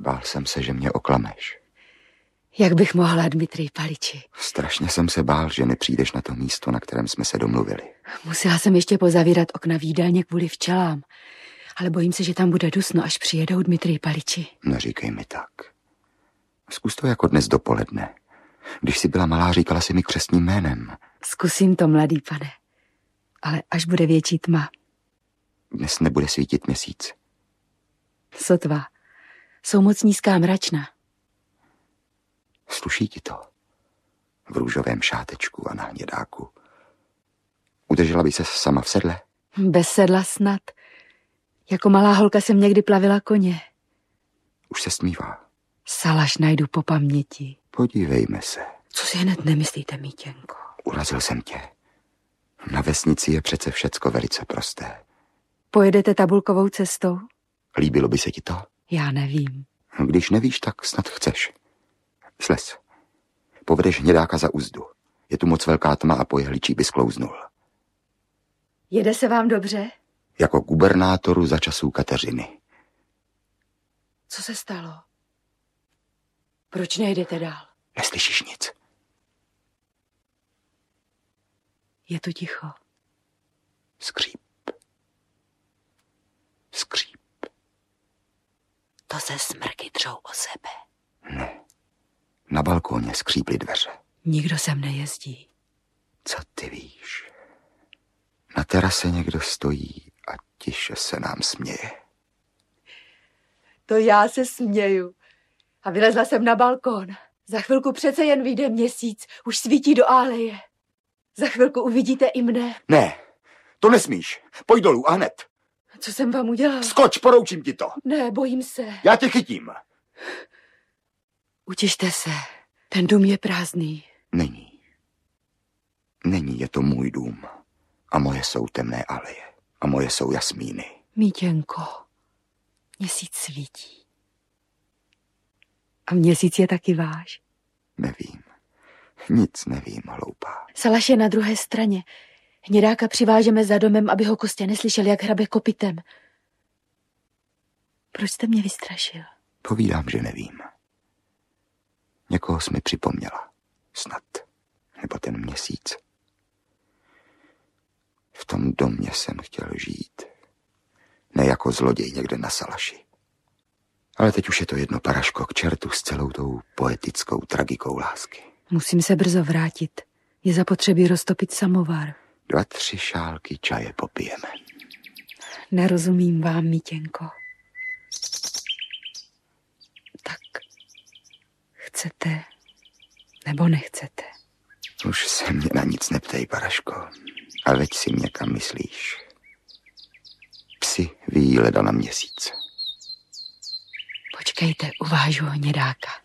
Bál jsem se, že mě oklameš. Jak bych mohla, Dmitrij Paliči? Strašně jsem se bál, že nepřijdeš na to místo, na kterém jsme se domluvili. Musela jsem ještě pozavírat okna v jídelně kvůli včelám. Ale bojím se, že tam bude dusno, až přijedou, Dmitrij Paliči. Neříkej mi tak. Zkus to jako dnes dopoledne. Když jsi byla malá, říkala jsi mi křestním jménem. Zkusím to, mladý pane. Ale až bude větší tma. Dnes nebude svítit měsíc. Sotva. Jsou moc nízká mračna. Sluší ti to? V růžovém šátečku a na hnědáku. Udržela by se sama v sedle? Bez sedla snad. Jako malá holka jsem někdy plavila koně. Už se stmívá. Salaš najdu po paměti. Podívejme se. Co si hned nemyslíte, Mítěnko? Urazil jsem tě. Na vesnici je přece všecko velice prosté. Pojedete tabulkovou cestou? Líbilo by se ti to? Já nevím. Když nevíš, tak snad chceš. Slez. Povedeš hnědáka za uzdu. Je tu moc velká tma a po jehličí by sklouznul. Jede se vám dobře? Jako gubernátoru za časů Kateřiny. Co se stalo? Proč nejdete dál? Neslyšíš nic. Je tu ticho. Skříp. Skříp. To se smrky třou o sebe. Ne. Na balkóně skříply dveře. Nikdo sem nejezdí. Co ty víš? Na terase někdo stojí a tiše se nám směje. To já se směju. A vylezla jsem na balkón. Za chvilku přece jen vyjde měsíc. Už svítí do áleje. Za chvilku uvidíte i mne. Ne, to nesmíš. Pojď dolů a hned. Co jsem vám udělal? Skoč, poroučím ti to. Ne, bojím se. Já tě chytím. Utište se. Ten dům je prázdný. Není. Není, je to můj dům. A moje jsou temné aleje. A moje jsou jasmíny. Mítěnko, měsíc svítí. A měsíc je taky váš. Nevím. Nic nevím, hloupá. Salaš je na druhé straně. Hnědáka přivážeme za domem, aby ho Kostě neslyšel, jak hrabe kopitem. Proč jste mě vystrašil? Povídám, že nevím. Někoho jsi mi připomněla. Snad. Nebo ten měsíc. V tom domě jsem chtěl žít. Ne jako zloděj někde na Salaši. Ale teď už je to jedno, Paraško, k čertu s celou tou poetickou tragikou lásky. Musím se brzo vrátit. Je zapotřebí roztopit samovar. 2-3 šálky čaje popijeme. Nerozumím vám, Mítěnko. Tak chcete nebo nechcete? Už se mě na nic neptej, Paraško. A veď si mě kam myslíš. Psi vyjí leda na měsíc. Počkejte, uvážu hnědáka.